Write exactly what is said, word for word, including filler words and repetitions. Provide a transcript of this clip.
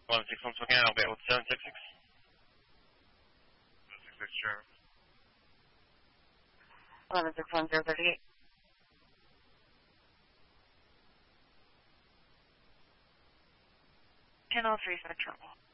one six one again, I'll be able to seven six six. six six Charlie. eleven six one zero thirty-eight. Channel three Spectrum.